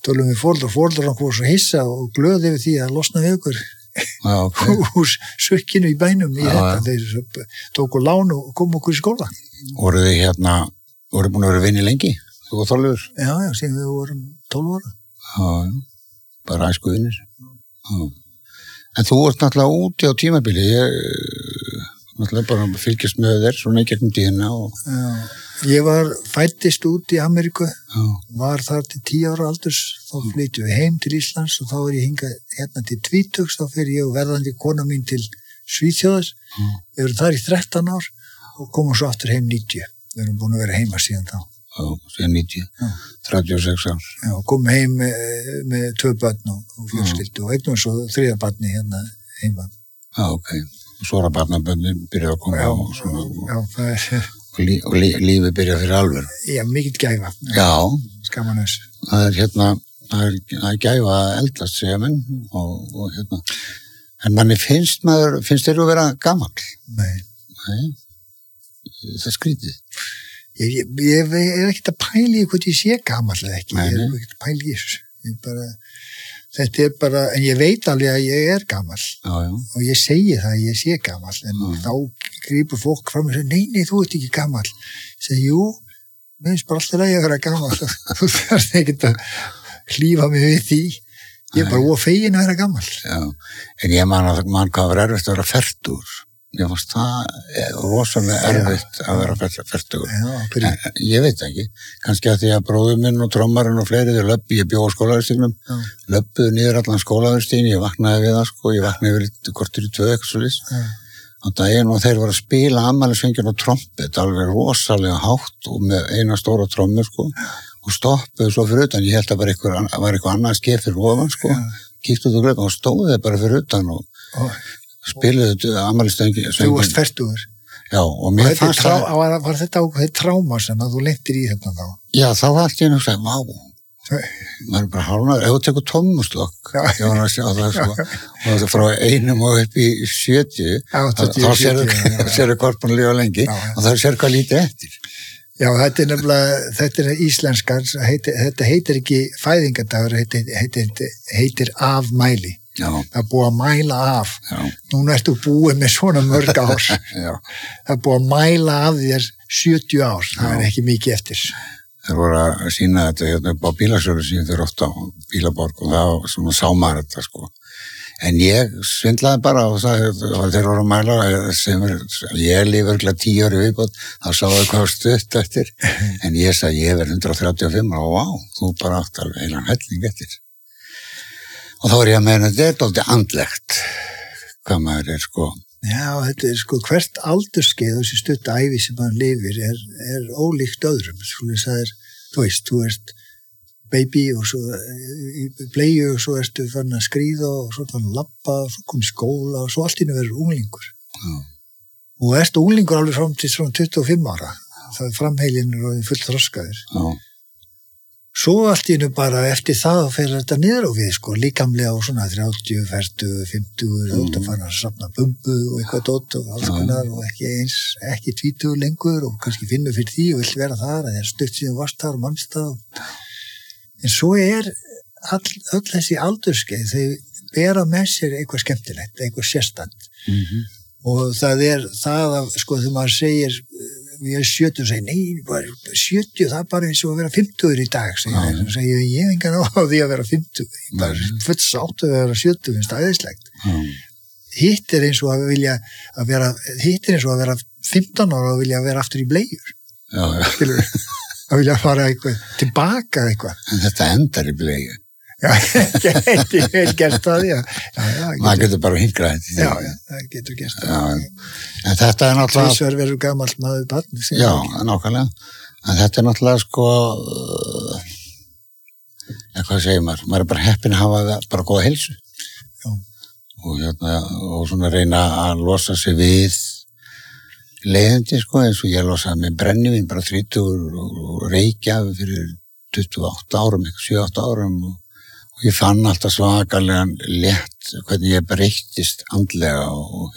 tölum við fóreldrar okkur svo hissa og glöð yfir því að losna við ykkur úr sökkinu í bænum í þetta, þeir tóku lán og kom okkur í skóla. Voru þið búin að vera vinni lengi? Þú og Þorleifur? Já, síðan við vorum 12 ára. Já, bara æskuvinir. En þú ert náttúrulega úti á tímabili, náttúrulega bara fylgjast með þér svona í gegnum tíðina og... Já, ég fæddist út í Ameríku, var þar til 10 ára aldurs, þá flytjum við heim til Íslands og þá ég hingað hérna til 20, þá fyrir ég og verðandi kona mín til Svíþjóðar, við erum þar í 13 ár og komum svo aftur heim 90, við erum búin að vera heima síðan þá. Já, síðan 90, 36 ár. Já, komum heim með 2 börn og fjölskyldu og eignum svo 3 barni hérna heima. Já, ok. Svo barnabörnin byrjaði að koma og svona. Já, það er... Og lífið byrjaði fyrir alveg. Já, mikill gæfa. Já. Skaman þess. Það er gæfa að eldast, segja menn, og hérna. En manni finnst þér að vera gamall? Nei. Það er skrítið. Ég er ekkert að pæla í hvort ég sé gamall eða ekki. Ég er ekkert að pæla í þessu. Þetta bara, en ég veit alveg að ég er gamall. Já. Og ég segi það að ég sé gamall, en þá grípur fólk fram og segir, nei, þú ert ekki gamall. Ég segi, jú, mér finnst bara alltaf að ég vera gamall. Þú þarf ekkert að hlífa mig við því. Ég er bara fegin að vera gamall. Já, en ég man hvað var erfitt að vera fertugur. Ég fannst það rosalega erfitt að vera fertugur. Ég veit ekki, kannski að því að bróður minn og trommarinn og fleiri ég bjó á skólaverstignum, löbbuðu niður allan skólaverstigin, ég vaknaði við það ég vaknaði við kortur í 2 eitthvað svo list á daginn og þeir voru að spila afmælisvengjan og trompet, alveg rosalega hátt og með eina stóra trommur og stoppuðu svo fyrir utan, ég held að var eitthvað annað skeið fyrir ofan kíktu út og glögg og stóðu þeir bara fyrir utan og spiluðu afmælisvengjan. Þú varst fertugur? Já, og mér fannst það... Var þetta ákveðið tráma sem að þú lentir í þetta þá? Já, þá var allt í einu og sagði, vá, maður bara hálfnaður, ef þú tekur tómmuslokk, ég var að sjá það og það frá 1 og upp í 70, þá sérðu korpun lífa lengi og þá sérðu hvað lítið eftir. Já, þetta er íslenskar, þetta heitir ekki fæðingadagur, heitir afmæli. Já. Það er búið að mæla af. Já. Núna ertu búið með svona mörg ár. Það er búið að mæla af þér 70 ár. Það er ekki mikið eftir. Það voru að sína þetta hérna upp á bílasölu síðan þeir ofta á bílaborg og það var svona sámar þetta En ég svindlaði bara og þeir voru að mæla ég lifi örgulega 10 ári viðbót, þá sáðu hvað stutt eftir. En ég sagði, ég verð 135 og vá, þú bara átt alveg heilan helling eftir. Og þá ég að meina, þetta er dálítið andlegt, hvað maður er Já, þetta er hvert aldurskeið þessi stutt ævi sem maður lifir er ólíkt öðrum. Þú veist, baby og svo í bleiu og svo ertu farin að skríða og svo farin að labba og svo kom í skóla og svo allt í einu verður unglingur. Og ertu unglingur alveg fram til svona 25 ára. Það er framheilinn og fullt þroskaður. Já. Svo allt í einu bara eftir það fer þetta niður á við, líkamlega og svona 30, 40, 50, þú fara að safna bumbu og eitthvað dótt og alls konar og ekki 20 lengur og kannski finnur fyrir því og vill vera þar, það er stutt síðan varst þar og mannst það. En svo öll þessi aldurskeið, þau bera með sér eitthvað skemmtilegt, eitthvað sérstand. Og það er það að, þegar maður segir, ég er 70 og segir, nei, 70, það er bara eins og að vera 50 í dag, segir ég hef engan á því að vera 50, ég bara full sátt að vera 70, finnst það æðislegt. Hitt er eins og að vera 15 ára og vilja vera aftur í bleiur. Skilur, að vilja fara eitthvað, tilbaka eitthvað. En þetta endar í bleiu. Já, gæti vel gert það, já. Maður getur bara hingrað þetta. Já, það getur gert það. En þetta er náttúrulega... Tvisvar verður gamall maður barn. Já, nákvæmlega. En þetta er náttúrulega hvað segir maður? Maður er bara heppinn að hafa bara góða heilsu. Já. Og svona reyna að losa sig við leiðindi, eins og ég losaði með brennivín bara 30 og reykja fyrir 28 árum, 7-8 árum og ég fann alltaf svakalega létt hvernig ég breyttist andlega og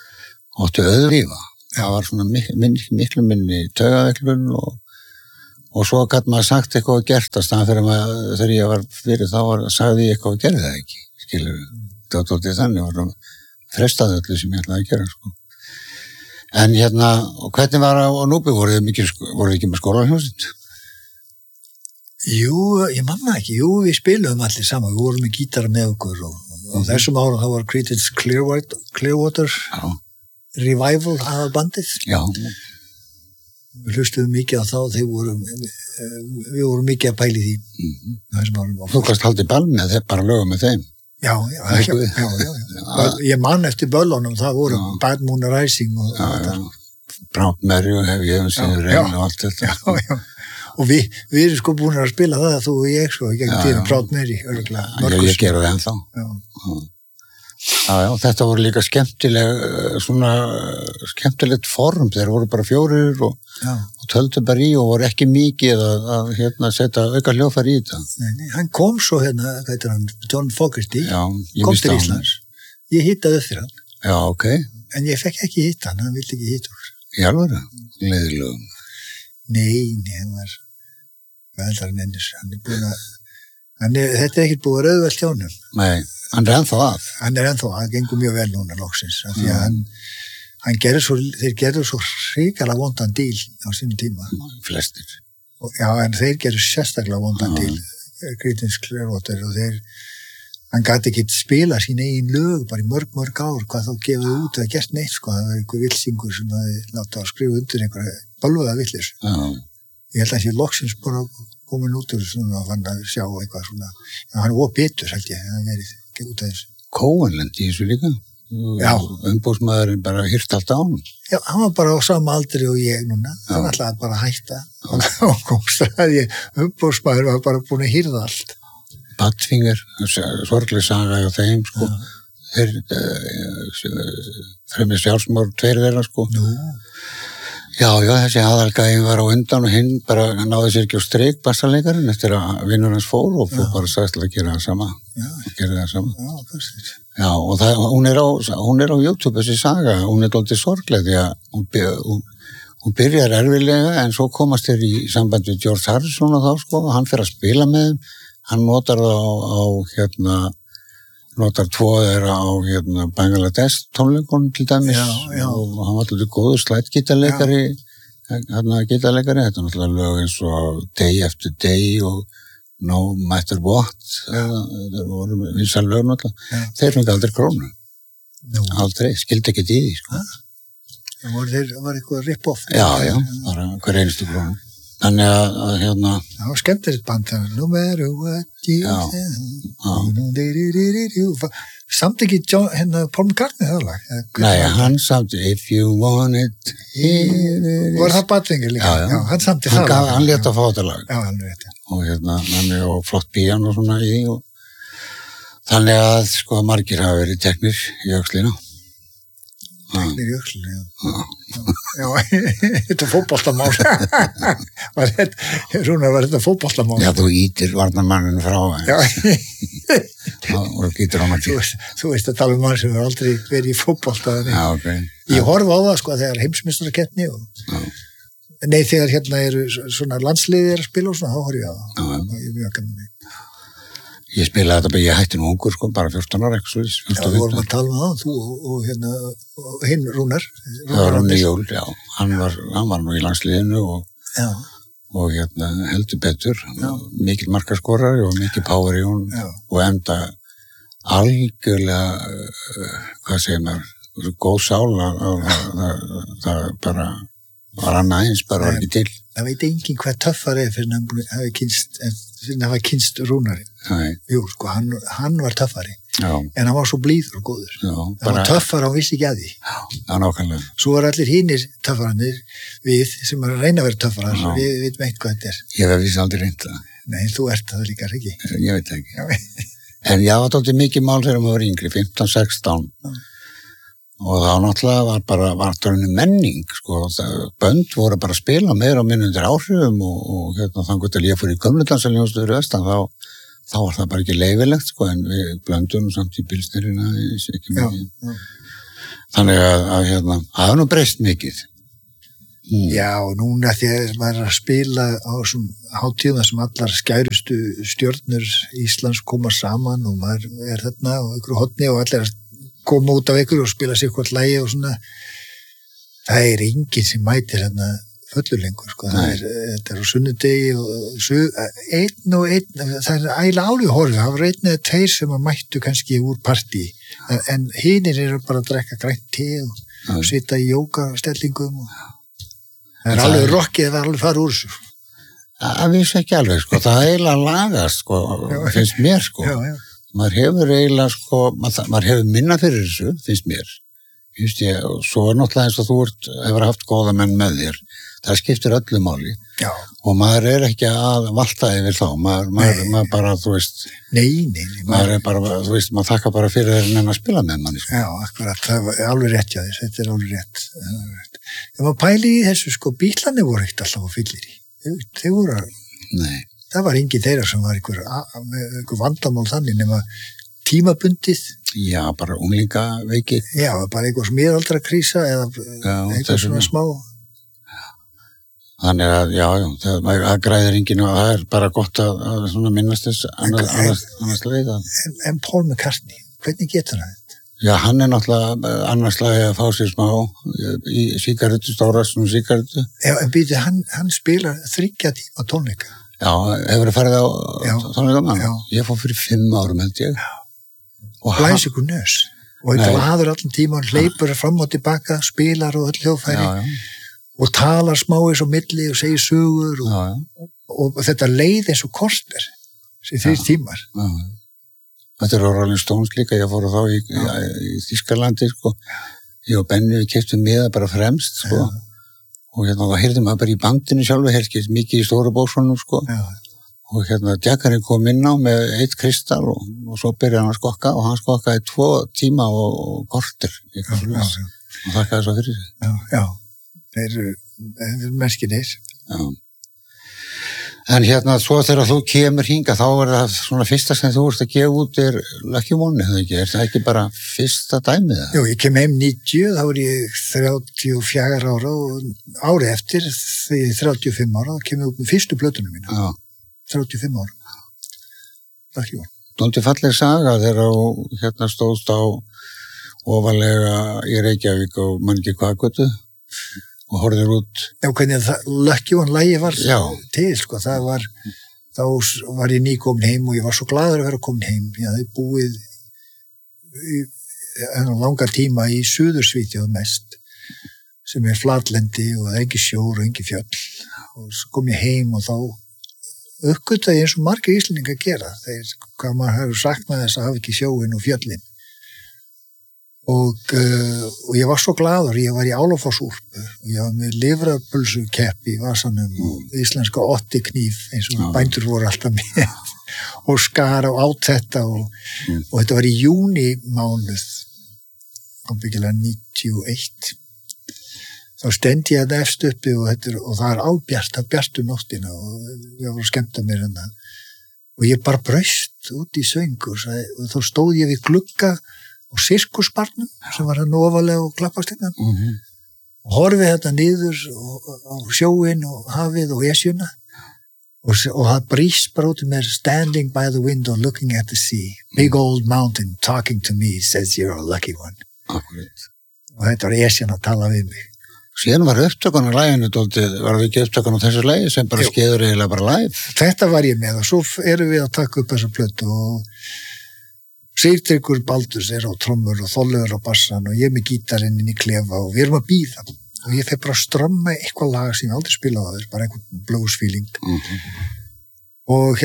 áttu öðru lífa. Það var svona miklu minni taugaveiklun og svo gæti maður sagt eitthvað og gert að staðan fyrir maður, þegar ég var fyrir þá sagði ég eitthvað og gerði það ekki, skilur það var tóttið þannig, var frestaði öllu sem ég ætlaði að gera, sko. En og hvernig var á Núpi, voru þið ekki með skólahljómsveit? Jú, ég manna ekki, við spiluðum allir saman, við vorum með gítara með okkur og þessum árum þá var Creedence Clearwater Revival aðalbandið. Já. Við hlustuðum mikið á þá, við vorum mikið að pæli því. Þessum árum. Þú kannst haldið ball með þeir, bara lögum með þeim. Já. Ég man eftir böllunum, það voru Bad Moon Rising og þetta. Proud Mary og hef ég séð Rain og allt þetta. Já. Og við erum sko búin að spila það, þú og ég sko, gegn tíðan Proud Mary, örgulega. Ég gera það ennþá. Já, þetta voru líka skemmtilegt form, þeir voru bara 4 og töldu bara í og voru ekki mikið að setja auka hljóðfæri í þetta. Nei, hann kom svo hvað heitir hann, John Fogerty, kom til Íslands. Ég hittaði upp fyrir hann. Já, ok. En ég fekk ekki hitta hann vildi ekki hitta úr. Í alvöru? Leiðilögum? Nei, hann var veldar en ennus. Þetta ekkert búið auðvelt hjá honum. Nei. Hann ennþá að? Hann ennþá að, það gengur mjög vel núna loksins, af því að þeir gerðu svo hrikalega vondan díl á sínum tíma. Flestir. Já, en þeir gerðu sérstaklega vondan díl, Creedence Clearwater, og hann gæti ekki spila sín eigin lög bara í mörg ár, hvað þá gefið út eða gert neitt, sko, það var einhver vilsingur sem það láta að skrifa undir einhverja bölvaða villis. Ég held að það sé loksins bara komin út úr svona að fann að sjá eitthvað svona, já, hann var betur, held ég, hann verið út af þessu. Cohen lendi í þessu líka? Já. Umbóðsmaðurinn bara hýrt allt á hann? Já, hann var bara á sama aldri og ég núna. Hann ætlaði bara að hætta. Og komst að umbóðsmaður var bara búin að hýrða allt. Badfinger, sorgleg saga hjá þeim, sko. Þeir fremið sjálfsmorð 2 þeirra, sko. Nú. Já, þessi aðalgæðin var á undan og hinn bara náði sér ekki á strik bassarleikarinn eftir að vinnur hans fór og fór bara sagðist að gera það sama. Gerði það sama. Já, fyrst. Já, og hún er á YouTube þessi saga, hún er dálítið sorgleg því að hún byrjar erfilega en svo komast þeir í samband við George Harrison og þá, sko, og hann fer að spila með þeim, hann notar það notar 2 þeirra á Bangladesh tónleikunum til dæmis og hann var alltaf góður slætgítarleikari þetta er náttúrulega lög eins og Day After Day og No Matter What það voru vinsæl lög náttúrulega þeir fengi aldrei krónu aldrei, skildi ekki í því sko. Það var eitthvað rip-off já, bara hver einustu krónu þannig að það var skemmtilegt band no matter what you say samt ekki Paul McCartney það lag nei, hann samti If You Want It var það Badfinger líka já, hann samti það lag hann lét að fá þetta lag já, hann veit og og flott píano og svona í og þannig að sko margir hafa verið teknir í öxlina teknir í öxlina já, þetta fótboltamál Rúnar var þetta fótboltamál já, þú ítir varnarmanninu frá já og gítur á margir þú veist að tala mann sem hefur aldrei verið í fótbolta já, ok ég horfa á það sko þegar heimsmeistarakeppni nei þegar eru svona landsliðir að spila og svona þá horfa ég á það ég er mjög gaman ég spilaði þetta bara, ég hætti nú ungur sko, bara 14 ára eitthvað já, þú vorum að tala með það, þú og hinn Rúnar Rúnar Jól, já, hann var nú í landsliðinu og heldur betur mikil markaskorari og mikil power í hún og enda algjörlega hvað segir maður góð sál það bara var annað eins, bara var ekki til það veit enginn hvað töffar fyrir hann hafa kynst Rúnari jú, sko, hann var töffari en hann var svo blíður og góður hann var töffar og hann vissi ekki að því já, nákvæmlega svo var allir hinnir töffarannir við sem er að reyna að vera töffarar við veitum eitthvað hvað þetta er ég vissi aldrei reynd það nei, þú ert það líka, ekki ég veit ekki en ég var tóttið mikið mál þegar maður var yngri 15-16 og þá náttúrulega var það menning sko, bönd voru bara að spila meira og minna undir áhrifum og þannig til ég fór í gömludansaljónstöður í vestan þá var það bara ekki leyfilegt sko, en við blöndum samt í bílstyrina ekki mikið þannig að það hefur nú breyst mikið Já, og núna þegar maður er að spila á svona hátíðum sem allar skærustu stjörnur Íslands koma saman og maður er þarna á einhverju hotni og allir koma út af einhverju og spila sér hvort lægi og svona, það er enginn sem mætir þarna fullur lengur, sko. Þetta er á sunnudegi og einn, það er ægilega álið horfið, það var einn eða tveir sem að mættu kannski úr partí, en hinir eru bara að drekka grænt te og sita í jógastellingum og það er alveg rokkið, það er alveg farið úr þessu. Það vissi ekki alveg, sko, það er eiginlega lagast, sko, finnst mér, sko. Já. Maður hefur eiginlega, sko, maður hefur minna fyrir þessu, finnst mér. Just ég, og svo er náttúrulega eins og þú hefur haft góða menn með þér. Það skiptir öllu máli. Já. Og maður er ekki að valta yfir þá. Maður bara, þú veist. Nei. Maður er bara, þú veist, maður þakkar bara fyrir þeirra en að spila með manni, sko. Já, akkurat, það er alveg rétt hjá þess, þetta er alveg rétt. Ef maður pæli í þessu, sko, bílarnir voru ekkert alltaf á fyllir í. Þeir voru Nei. Það var engin þeirra sem var einhver vandamál þannig nema tímabundið. Já, bara unglingaveiki. Já, bara einhver miðaldra krísa eða eitthvað svona smá. Þannig að, það græðir enginn og það er bara gott að svona minnast þess annars leið. En Paul McCartney, hvernig getur hann þetta? Já, hann er náttúrulega annars lagi að fá sér smá í sígarettu, stóra svona sígarettu. Já, en býtu, hann spilar 3 tíma tónleika. Já, hefur það farið á tónleika mann? Já. Ég fór fyrir 5 árum, held ég. Já. Blæs ykkur nös. Og þetta laður allan tíma, hann hleypur fram og tilbaka, spilar og öll hljóðfæri. Og talar smá eins og milli og segir sögur og þetta leið eins og korter sem 3 tímar. Já. Þetta er á Rolling Stones líka, ég fór þá í Þýskalandi, sko. Ég og Benni, við keyptum miða bara fremst, sko. Og þá heyrðum maður bara í bandinu sjálfu, heyrðist mikið í stóru bóksunum, sko. Já. Og Jackarinn kom inn á með 1 kristall og svo byrjaði hann að skokka og hann skokkaði 2 tíma og korter. Og þakkaði svo fyrir sig. Já. Þeir eru merkinir. Já. En svo þegar þú kemur hinga, þá er það svona fyrsta sem þú ert að gefa út er Lucky One, eða ekki? Er það ekki bara fyrsta dæmið það? Jú, ég kem heim 90, þá er ég 34 ára og árið eftir, þegar ég er 35 ára, þá kem ég út með fyrstu plötunum mína. Já. 35 ára. Lucky One. Dóndi falleg saga þegar þú stóðst á ofalega í Reykjavík og mann ekki hvað götu og horfðir út. Já, hvernig Lucky One lagi var til, sko, þá var ég nýkomin heim og ég var svo glaður að vera komin heim. Ég hafði búið í langa tíma í Suðursvíþjóð mest, sem er flatlendi og það er ekki sjór og ekki fjöll. Og svo kom ég heim og þá uppgötaði eins og margir Íslendingar gera. Þeir, hvað maður hefur saknað þess að hafa ekki sjóin og fjöllin. Og ég var svo glaður, ég var í Álafossúrpu og ég var með lifrapulsukepp í vasanum og íslenska 8 kníf eins og bændur voru alltaf með og skar og át þetta og þetta var í júní mánuð ábyggilega 91. Þá stendi ég þetta efst uppi og það er ábjart, það bjartu nóttina og ég var að skemmta mér hérna og ég bara braust út í svöng og þá stóð ég við glugga og sirkusbarnum sem var hann ofalega og klappastinnan og horfið þetta niður á sjóin og hafið og esjuna og það brýst bara út mér standing by the window looking at the sea big old mountain talking to me says you're a lucky one. Akkurat. Og þetta var esjan að tala við mig. Síðan var upptökun á læginu dóltið, var það ekki upptökun á þessu lægi sem bara skeður eiginlega bara live? Þetta var ég með og svo erum við að taka upp þessa plötu og Sigtryggur Baldurs er á trommur og Þorleifur á bassan og ég með gítarinn inn í klefa og við erum að bíða og ég fer bara að strömma eitthvað lag sem ég aldrei spilaði á þess, bara einhvern blues feeling og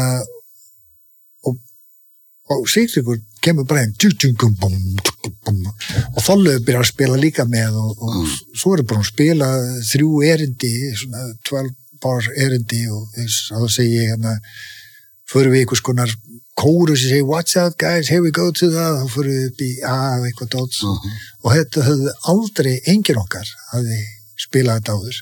og Sigtryggur kemur bara einn og Þorleifur byrjar að spila líka með og svo er bara að spila 3 erindi, svona 12 bar erindi og þá segi ég förum við einhvers konar kóru sem segir, watch out guys, here we go to that, þá fyrir við upp í eitthvað dóts og þetta höfðu aldrei, enginn okkar hafði spilað þetta áður.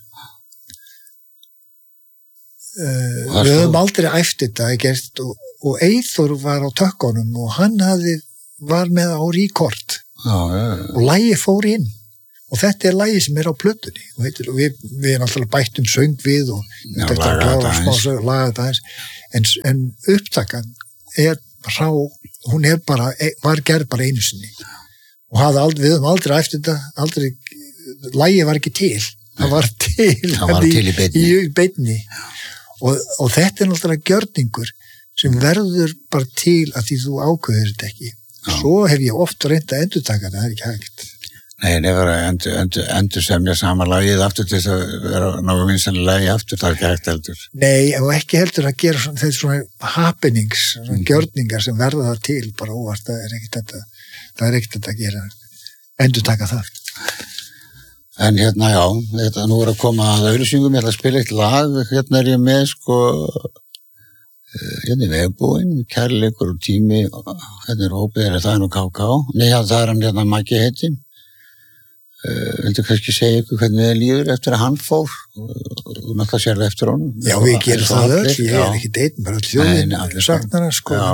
Við höfum aldrei æft þetta gert, og Eyþór var á tökkunum og hann var með á rekord og lagið fór inn og þetta lagið sem á plötunni og við náttúrulega bættum söng við og laga þetta aðeins en upptakan hún var gerð bara einu sinni og við höfum aldrei eftir þetta lagið var ekki til það var til í beinni og þetta náttúrulega gjörningur sem verður bara til að því þú ákveður þetta ekki svo hef ég oft reynt að endurtaka það ekki hægt Nei, nefnir að endur semja sama lagið aftur til þess að vera náðu vinsanlega lagi aftur, það ekki hægt heldur. Nei, og ekki heldur að gera svona happenings, svona gjörningar sem verða það til, bara óvart, það er ekkert þetta að gera, endurtaka það. En hérna, já, þetta nú að koma að auglýsingum, ég ætla að spila eitt lag, hérna ég með, hérna Vegbúinn, Kærleikur og tími, hérna hópið, það nú KK, nei, það hann hérna Maggi heitinn. Vildu kannski segja ykkur hvernig þið líður eftir að hann fór og náttúrulega sér það eftir honum Já, við gerum það öll, ég er ekki einn bara öll þjóðin saknar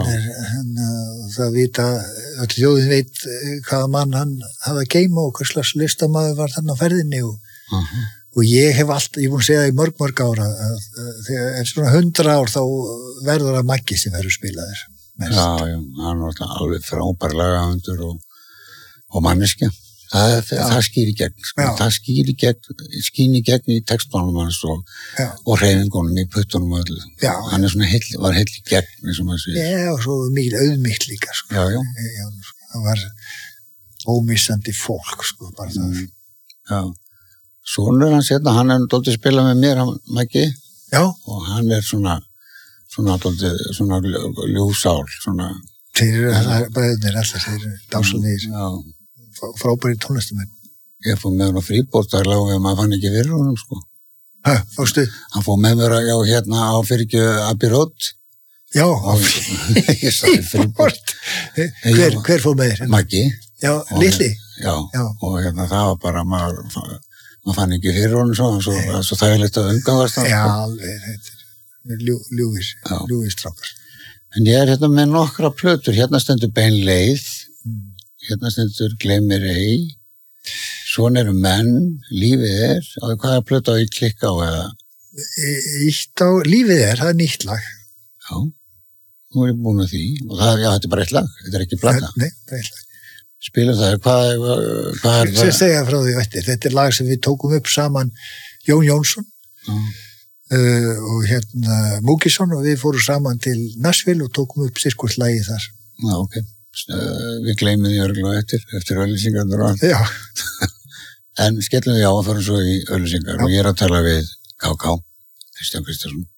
það vita öll þjóðin veit hvaða mann hann hafa að geyma og hvers slags listamaður var þannig á ferðinni og ég hef alltaf, ég búin að segja það í mörg ára að þegar svona 100 ár þá verður það Maggi sem verður spilaður Já, hann var alveg frábærlega hundur og manneskja Það skýr í gegn, það skýn í gegn í textbánum hans og hreyfingunum í puttunum og öllu. Hann var heill í gegn, eins og maður segir. Já, og svo mikil auðmýkt líka, sko. Já. Það var ómissandi fólk, sko, bara það. Já. Sonur hans hérna, hann dálítið spilað með mér, Maggi. Já. Og hann svona dálítið, svona ljósál, svona. Þeir eru bræðunir allar, þeir eru dásalnir. Já. Frábæri tónlistumenn. Ég fór með hann á fríbórsdaglega og maður fann ekki fyrir honum, sko. Fórstu? Hann fór með mér hérna á fyrirgju Abbey Road. Já, ég sagði fríbórt. Hver fór með þér? Maggi. Já, litli? Já, og hérna það var bara, maður fann ekki fyrir honum svo þægilegt að umgangast hann. Já, alveg, þetta er ljúfis strákar. En ég hérna með nokkra plötur, hérna stendur Bein leið. Hérna stendur Gleymir ei, svona eru menn, lífið hvaða plötu á ég klikka á eða? Lífið það er nýtt lag. Já, nú er ég búin að því, og þetta er bara eitt lag, þetta er ekki plata. Nei, það er eitt lag. Spilum það, hvað er það? Ég segja frá því eftir, þetta er lag sem við tókum upp saman Jón Jónsson og hérna Múkisson og við fórum saman til Nashville og tókum upp sirkvort lagi þar. Já, ok. Við gleymum því örgulega eftir auglýsingarnar og allt. Já. En skellum við á að fara svo í auglýsingar og ég að tala við KK, Kristján Kristjánsson.